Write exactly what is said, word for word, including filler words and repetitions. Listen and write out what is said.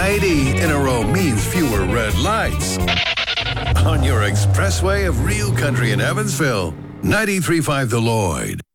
eighty in a row means fewer red lights on your expressway of real country in Evansville. ninety-three point five The Lloyd.